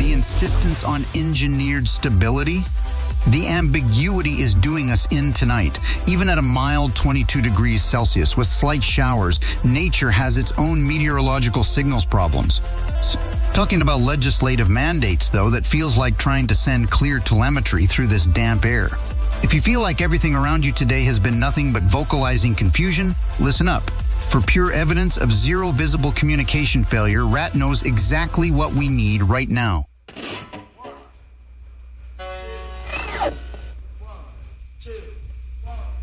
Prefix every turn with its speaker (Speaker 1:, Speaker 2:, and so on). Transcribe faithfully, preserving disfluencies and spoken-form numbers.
Speaker 1: The insistence on engineered stability? The ambiguity is doing us in tonight. Even at a mild twenty-two degrees Celsius with slight showers, nature has its own meteorological signals problems. S- Talking about legislative mandates, though, that feels like trying to send clear telemetry through this damp air. If you feel like everything around you today has been nothing but vocalizing confusion, listen up. For pure evidence of zero visible communication failure, R A T knows exactly what we need right now.